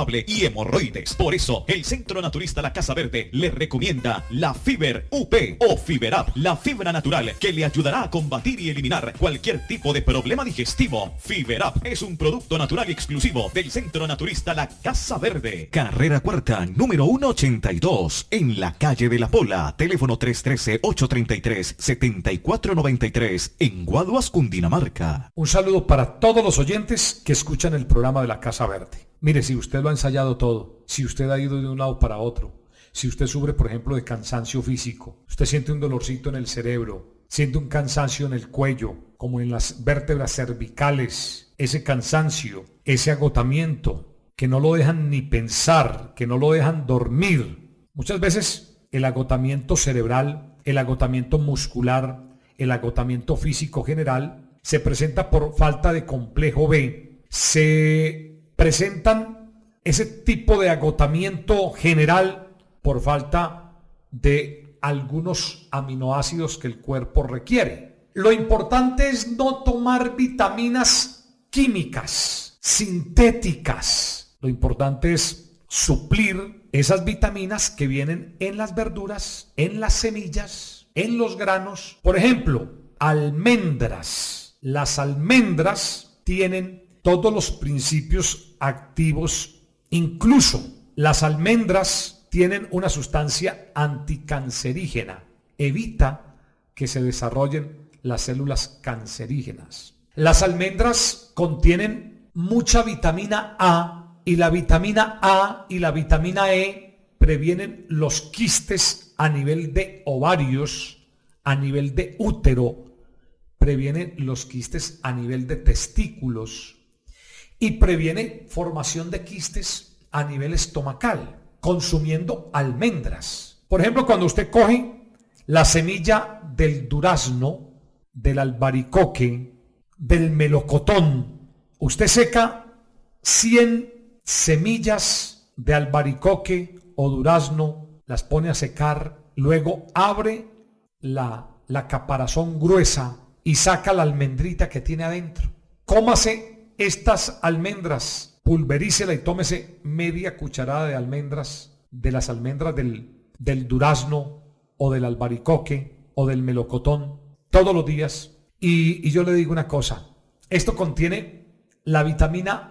inflamable y hemorroides. Por eso, el Centro Naturista La Casa Verde le recomienda la Fiber UP o Fiberap, la fibra natural que le ayudará a combatir y eliminar cualquier tipo de problema digestivo. Fiberap es un producto natural exclusivo del Centro Naturista La Casa Verde. Carrera Cuarta, número 182, en la calle de La Pola. Teléfono 313-833-7493, en Guaduas, Cundinamarca. Un saludo para todos los oyentes que escuchan el programa de La Casa Verde. Mire, si usted lo ha ensayado todo, si usted ha ido de un lado para otro, si usted sufre, por ejemplo, de cansancio físico, usted siente un dolorcito en el cerebro, siente un cansancio en el cuello, como en las vértebras cervicales, ese cansancio, ese agotamiento, que no lo dejan ni pensar, que no lo dejan dormir. Muchas veces el agotamiento cerebral, el agotamiento muscular, el agotamiento físico general se presenta por falta de complejo B. Se presentan ese tipo de agotamiento general por falta de algunos aminoácidos que el cuerpo requiere. Lo importante es no tomar vitaminas químicas, sintéticas. Lo importante es suplir esas vitaminas que vienen en las verduras, en las semillas, en los granos. Por ejemplo, almendras. Las almendras tienen todos los principios activos, incluso las almendras tienen una sustancia anticancerígena, evita que se desarrollen las células cancerígenas. Las almendras contienen mucha vitamina A y la vitamina A y la vitamina E previenen los quistes a nivel de ovarios, a nivel de útero, previenen los quistes a nivel de testículos y previene formación de quistes a nivel estomacal, consumiendo almendras. Por ejemplo, cuando usted coge la semilla del durazno, del albaricoque, del melocotón, usted seca 100 semillas de albaricoque o durazno, las pone a secar, luego abre la caparazón gruesa y saca la almendrita que tiene adentro. Cómase estas almendras, pulverícela y tómese media cucharada de almendras, de las almendras del durazno o del albaricoque o del melocotón todos los días. Y yo le digo una cosa, esto contiene la vitamina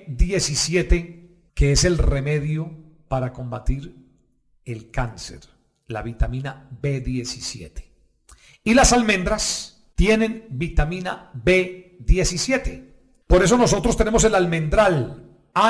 B17, que es el remedio para combatir el cáncer, la vitamina B17. Y las almendras tienen vitamina B17. Por eso nosotros tenemos el almendral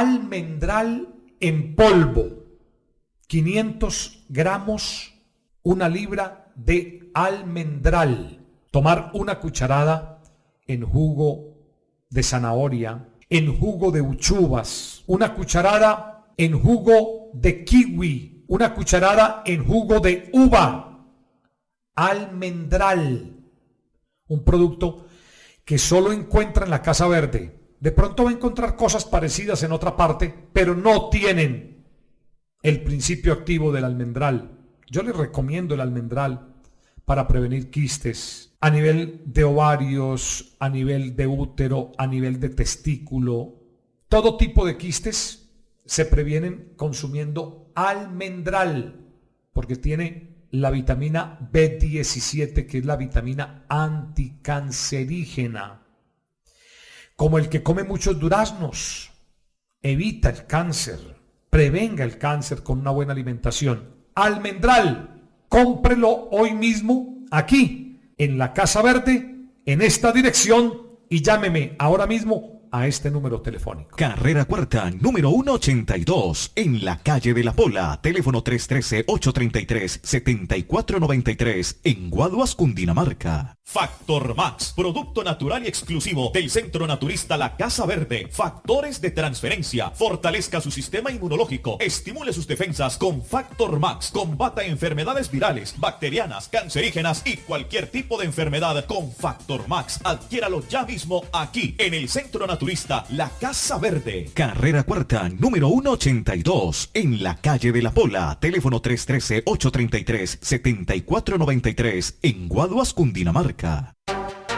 en polvo, 500 gramos, 1 libra de almendral. Tomar una cucharada en jugo de zanahoria, en jugo de uchuvas, una cucharada en jugo de kiwi, una cucharada en jugo de uva. Almendral, un producto que solo encuentra en la Casa Verde. De pronto va a encontrar cosas parecidas en otra parte, pero no tienen el principio activo del almendral. Yo les recomiendo el almendral para prevenir quistes a nivel de ovarios, a nivel de útero, a nivel de testículo. Todo tipo de quistes se previenen consumiendo almendral, porque tiene la vitamina B17, que es la vitamina anticancerígena. Como el que come muchos duraznos, evita el cáncer, prevenga el cáncer con una buena alimentación. Almendral, cómprelo hoy mismo aquí en la Casa Verde, en esta dirección, y llámeme ahora mismo a este número telefónico. Carrera Cuarta, número 182, en la calle de La Pola. Teléfono 313-833-7493, en Guaduas, Cundinamarca. Factor Max, producto natural y exclusivo del Centro Naturista La Casa Verde. Factores de transferencia. Fortalezca su sistema inmunológico. Estimule sus defensas con Factor Max. Combata enfermedades virales, bacterianas, cancerígenas y cualquier tipo de enfermedad con Factor Max. Adquiéralo ya mismo aquí en el Centro Naturista La Casa Verde. Carrera Cuarta, número 182, en la calle de La Pola. Teléfono 313-833-7493, en Guaduas, Cundinamarca.